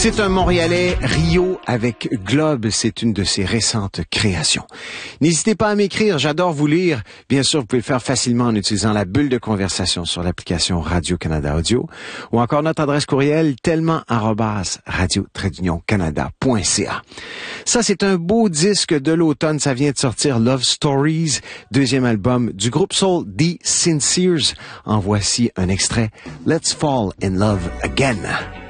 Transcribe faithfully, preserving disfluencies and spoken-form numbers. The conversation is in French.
C'est un Montréalais, Rio avec Globe. C'est une de ses récentes créations. N'hésitez pas à m'écrire, j'adore vous lire. Bien sûr, vous pouvez le faire facilement en utilisant la bulle de conversation sur l'application Radio-Canada Audio ou encore notre adresse courriel tellement arobase radio-canada point c a. Ça, c'est un beau disque de l'automne. Ça vient de sortir Love Stories, deuxième album du groupe soul The Sinceres. En voici un extrait. Let's Fall in Love Again.